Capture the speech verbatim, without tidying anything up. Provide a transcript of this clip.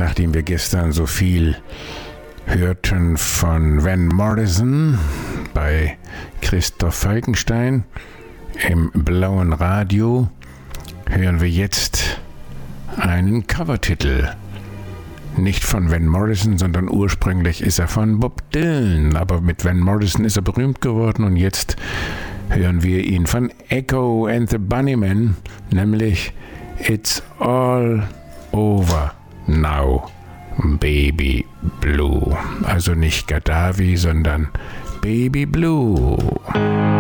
nachdem wir gestern so viel hörten von Van Morrison bei Christoph Falkenstein im Blauen Radio, hören wir jetzt einen Covertitel. Nicht von Van Morrison, sondern ursprünglich ist er von Bob Dylan, aber mit Van Morrison ist er berühmt geworden und jetzt hören wir ihn von Echo and the Bunnymen, nämlich It's All Over Now, Baby Blue. Also nicht Gaddafi, sondern Baby Blue.